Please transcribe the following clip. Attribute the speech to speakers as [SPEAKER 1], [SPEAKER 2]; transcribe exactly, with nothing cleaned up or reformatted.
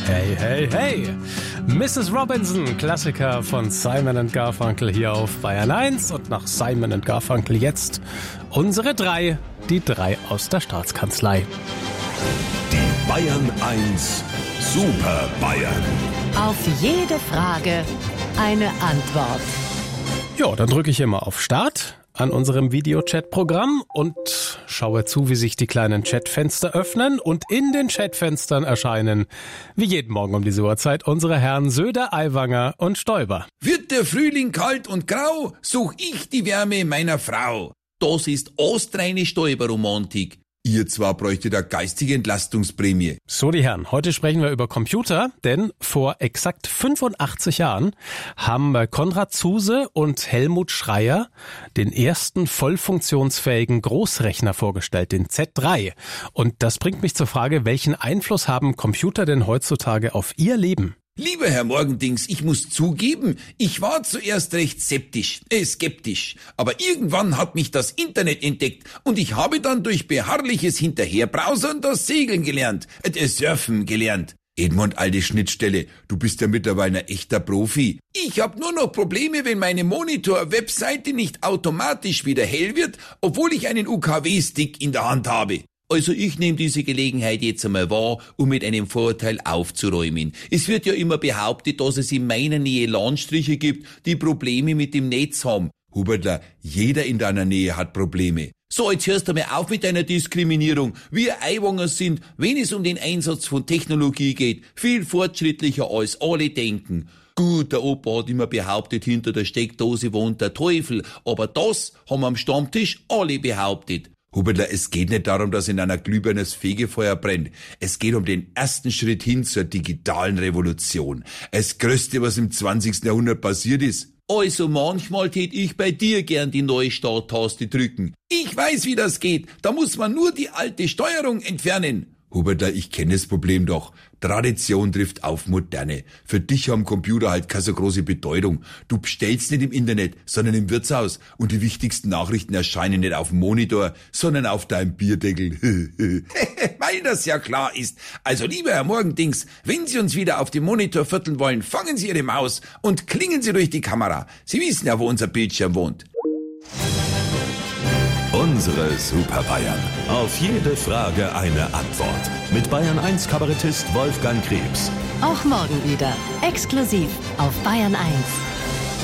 [SPEAKER 1] Hey, hey, hey! Missus Robinson, Klassiker von Simon and Garfunkel hier auf Bayern eins. Und nach Simon and Garfunkel jetzt unsere drei, die drei aus der Staatskanzlei.
[SPEAKER 2] Die Bayern eins Super Bayern.
[SPEAKER 3] Auf jede Frage eine Antwort.
[SPEAKER 1] Ja, dann drücke ich hier mal auf Start an unserem Videochat-Programm und schaue zu, wie sich die kleinen Chatfenster öffnen und in den Chatfenstern erscheinen, wie jeden Morgen um diese Uhrzeit, unsere Herren Söder, Aiwanger und Stoiber.
[SPEAKER 4] Wird der Frühling kalt und grau, such ich die Wärme meiner Frau. Das ist astreine Stoiber-Romantik. Ihr zwar bräuchtet eine geistige Entlastungsprämie.
[SPEAKER 1] So, die Herren, heute sprechen wir über Computer, denn vor exakt fünfundachtzig Jahren haben Konrad Zuse und Helmut Schreyer den ersten voll funktionsfähigen Großrechner vorgestellt, den Z drei. Und das bringt mich zur Frage, welchen Einfluss haben Computer denn heutzutage auf Ihr Leben?
[SPEAKER 4] Lieber Herr Morgendings, ich muss zugeben, ich war zuerst recht skeptisch, äh, skeptisch. Aber irgendwann hat mich das Internet entdeckt und ich habe dann durch beharrliches Hinterherbrausern das Segeln gelernt, äh, das Surfen gelernt. Edmund, alte Schnittstelle, du bist ja mittlerweile ein echter Profi. Ich hab nur noch Probleme, wenn meine Monitor-Webseite nicht automatisch wieder hell wird, obwohl ich einen U K W-Stick in der Hand habe. Also ich nehme diese Gelegenheit jetzt einmal wahr, um mit einem Vorurteil aufzuräumen. Es wird ja immer behauptet, dass es in meiner Nähe Landstriche gibt, die Probleme mit dem Netz haben. Hubertler, jeder in deiner Nähe hat Probleme. So, jetzt hörst du mal auf mit deiner Diskriminierung. Wir Aiwanger sind, wenn es um den Einsatz von Technologie geht, viel fortschrittlicher als alle denken. Gut, der Opa hat immer behauptet, hinter der Steckdose wohnt der Teufel, aber das haben am Stammtisch alle behauptet. Hubertler, es geht nicht darum, dass in einer Glühbirne das Fegefeuer brennt. Es geht um den ersten Schritt hin zur digitalen Revolution. Das Größte, was im zwanzigsten Jahrhundert passiert ist. Also manchmal tät ich bei dir gern die neue Starttaste drücken. Ich weiß, wie das geht. Da muss man nur die alte Steuerung entfernen. Hubertler, ich kenne das Problem doch. Tradition trifft auf Moderne. Für dich haben Computer halt keine so große Bedeutung. Du bestellst nicht im Internet, sondern im Wirtshaus. Und die wichtigsten Nachrichten erscheinen nicht auf dem Monitor, sondern auf deinem Bierdeckel. Weil das ja klar ist. Also lieber Herr Morgendings, wenn Sie uns wieder auf dem Monitor vierteln wollen, fangen Sie Ihre Maus und klingen Sie durch die Kamera. Sie wissen ja, wo unser Bildschirm wohnt.
[SPEAKER 2] Unsere Super Bayern. Auf jede Frage eine Antwort. Mit Bayern eins Kabarettist Wolfgang Krebs.
[SPEAKER 3] Auch morgen wieder. Exklusiv auf Bayern eins.